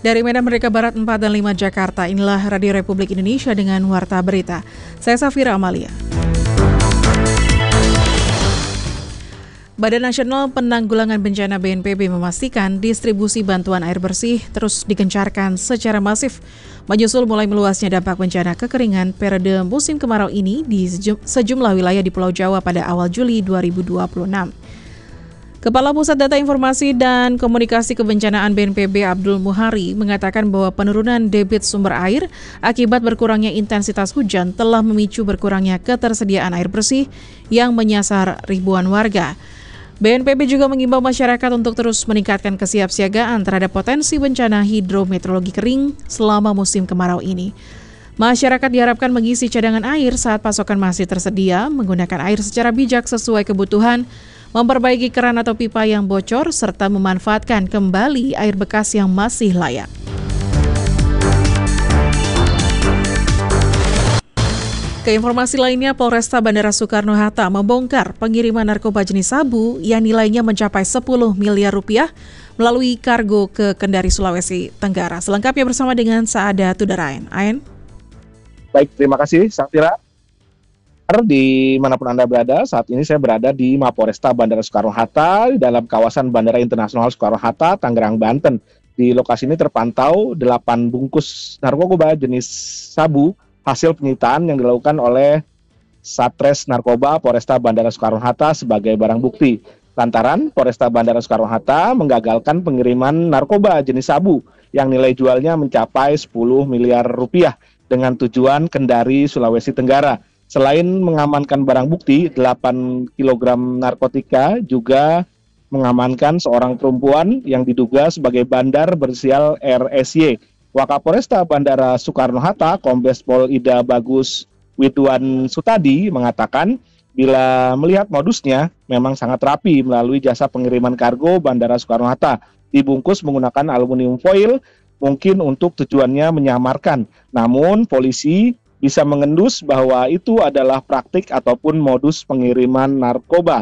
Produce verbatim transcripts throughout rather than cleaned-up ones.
Dari Medan Merdeka Barat empat dan lima Jakarta, inilah Radio Republik Indonesia dengan Warta Berita. Saya Safira Amalia. Badan Nasional Penanggulangan Bencana B N P B memastikan distribusi bantuan air bersih terus digencarkan secara masif, menyusul mulai meluasnya dampak bencana kekeringan periode musim kemarau ini di sejumlah wilayah di Pulau Jawa pada awal Juli dua ribu dua puluh enam. Kepala Pusat Data Informasi dan Komunikasi Kebencanaan B N P B Abdul Muhari mengatakan bahwa penurunan debit sumber air akibat berkurangnya intensitas hujan telah memicu berkurangnya ketersediaan air bersih yang menyasar ribuan warga. B N P B juga mengimbau masyarakat untuk terus meningkatkan kesiapsiagaan terhadap potensi bencana hidrometeorologi kering selama musim kemarau ini. Masyarakat diharapkan mengisi cadangan air saat pasokan masih tersedia, menggunakan air secara bijak sesuai kebutuhan, memperbaiki keran atau pipa yang bocor, serta memanfaatkan kembali air bekas yang masih layak. Ke informasi lainnya, Polresta Bandara Soekarno-Hatta membongkar pengiriman narkoba jenis sabu yang nilainya mencapai sepuluh miliar rupiah melalui kargo ke Kendari, Sulawesi Tenggara. Selengkapnya bersama dengan Saada Tudarain. Ain. Baik, terima kasih Safira. Di manapun Anda berada, saat ini saya berada di Mapolresta Bandara Soekarno-Hatta dalam kawasan Bandara Internasional Soekarno-Hatta, Tangerang, Banten. Di lokasi ini terpantau delapan bungkus narkoba jenis sabu hasil penyitaan yang dilakukan oleh Satres Narkoba Polresta Bandara Soekarno-Hatta sebagai barang bukti. Lantaran Polresta Bandara Soekarno-Hatta menggagalkan pengiriman narkoba jenis sabu yang nilai jualnya mencapai sepuluh miliar rupiah dengan tujuan Kendari, Sulawesi Tenggara. Selain mengamankan barang bukti, delapan kilogram narkotika juga mengamankan seorang perempuan yang diduga sebagai bandar berinisial R S Y. Wakapolresta Bandara Soekarno-Hatta, Kombes Pol Ida Bagus Widwan Sutadi mengatakan bila melihat modusnya memang sangat rapi melalui jasa pengiriman kargo Bandara Soekarno-Hatta. Dibungkus menggunakan aluminium foil, mungkin untuk tujuannya menyamarkan. Namun polisi bisa mengendus bahwa itu adalah praktik ataupun modus pengiriman narkoba.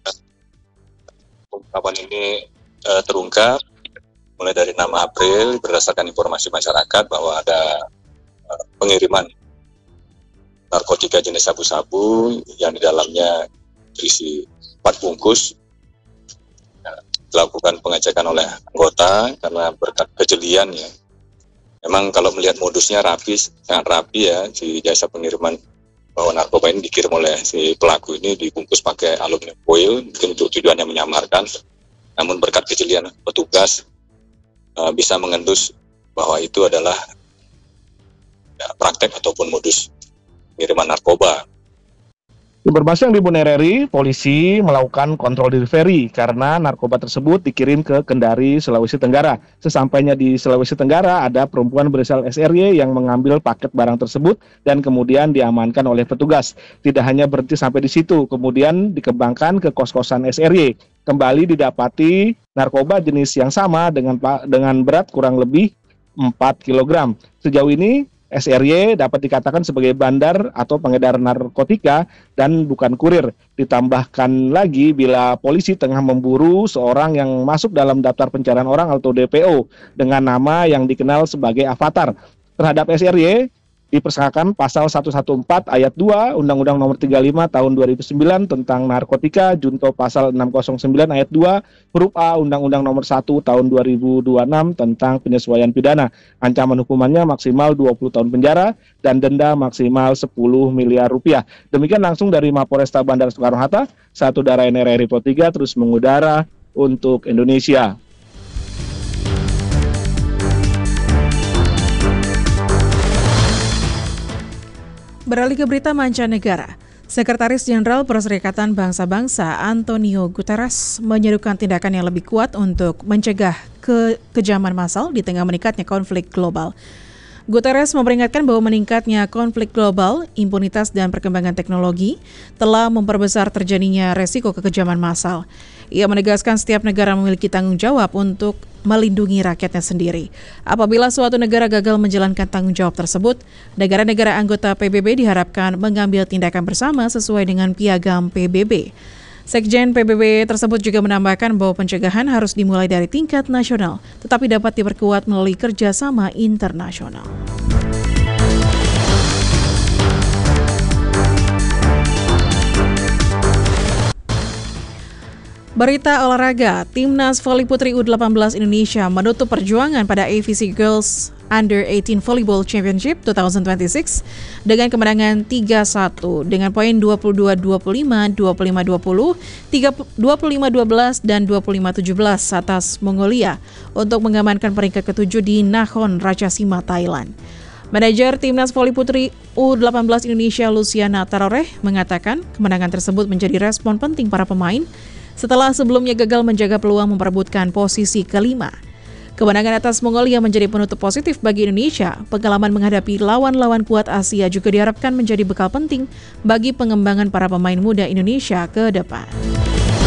Kapan ini uh, terungkap mulai dari enam April berdasarkan informasi masyarakat bahwa ada uh, pengiriman narkotika jenis sabu-sabu yang di dalamnya berisi empat bungkus. Ya, dilakukan pengecekan oleh anggota karena berkat kejelian ya. Memang kalau melihat modusnya rapi, sangat rapi ya, di jasa pengiriman bahwa narkoba ini dikirim oleh si pelaku ini dibungkus pakai aluminium foil, mungkin untuk tujuannya menyamarkan. Namun berkat kejelian petugas uh, bisa mengendus bahwa itu adalah ya, praktek ataupun modus pengiriman narkoba. Informasi yang dihimpun R R I, polisi melakukan kontrol delivery karena narkoba tersebut dikirim ke Kendari, Sulawesi Tenggara. Sesampainya di Sulawesi Tenggara, ada perempuan berinisial S R Y yang mengambil paket barang tersebut dan kemudian diamankan oleh petugas. Tidak hanya berhenti sampai di situ, kemudian dikembangkan ke kos-kosan S R Y. Kembali didapati narkoba jenis yang sama dengan dengan berat kurang lebih empat kilogram. Sejauh ini S R Y dapat dikatakan sebagai bandar atau pengedar narkotika dan bukan kurir. Ditambahkan lagi bila polisi tengah memburu seorang yang masuk dalam daftar pencarian orang atau D P O dengan nama yang dikenal sebagai Avatar. Terhadap S R Y dipersangkakan pasal seratus empat belas ayat dua Undang-Undang Nomor tiga puluh lima Tahun dua ribu sembilan tentang narkotika, junto pasal enam nol sembilan ayat dua huruf A Undang-Undang Nomor satu Tahun dua ribu dua puluh enam tentang penyesuaian pidana. Ancaman hukumannya maksimal dua puluh tahun penjara dan denda maksimal sepuluh miliar rupiah. Demikian langsung dari Mapolresta Bandara Soekarno-Hatta, satu Darain R R I Pro tiga terus mengudara untuk Indonesia. Beralih ke berita mancanegara, Sekretaris Jenderal Perserikatan Bangsa-Bangsa Antonio Guterres menyerukan tindakan yang lebih kuat untuk mencegah ke- kekejaman massal di tengah meningkatnya konflik global. Guterres memperingatkan bahwa meningkatnya konflik global, impunitas dan perkembangan teknologi telah memperbesar terjadinya resiko kekejaman massal. Ia menegaskan setiap negara memiliki tanggung jawab untuk melindungi rakyatnya sendiri. Apabila suatu negara gagal menjalankan tanggung jawab tersebut, negara-negara anggota P B B diharapkan mengambil tindakan bersama sesuai dengan piagam P B B. Sekjen P B B tersebut juga menambahkan bahwa pencegahan harus dimulai dari tingkat nasional, tetapi dapat diperkuat melalui kerjasama internasional. Berita olahraga, Timnas Voli Putri U delapan belas Indonesia menutup perjuangan pada A V C Girls Under delapan belas Volleyball Championship dua ribu dua puluh enam dengan kemenangan tiga satu dengan poin dua puluh dua dua puluh lima, dua puluh lima dua puluh, dua puluh lima dua belas, dan dua puluh lima tujuh belas atas Mongolia untuk mengamankan peringkat ketujuh di Nakhon Ratchasima, Thailand. Manajer Timnas Voli Putri U delapan belas Indonesia Luciana Taroreh mengatakan kemenangan tersebut menjadi respon penting para pemain setelah sebelumnya gagal menjaga peluang memperebutkan posisi kelima. Kemenangan atas Mongolia menjadi penutup positif bagi Indonesia. Pengalaman menghadapi lawan-lawan kuat Asia juga diharapkan menjadi bekal penting bagi pengembangan para pemain muda Indonesia ke depan.